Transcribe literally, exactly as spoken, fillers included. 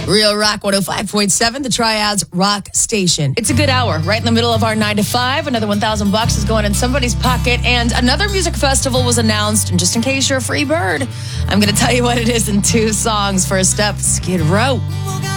Real Rock one oh five point seven, the Triads Rock Station. It's a good hour, right in the middle of our nine to five. Another one thousand bucks is going in somebody's pocket, and another music festival was announced. And just in case you're a free bird, I'm going to tell you what it is in two songs. First up, Skid Row.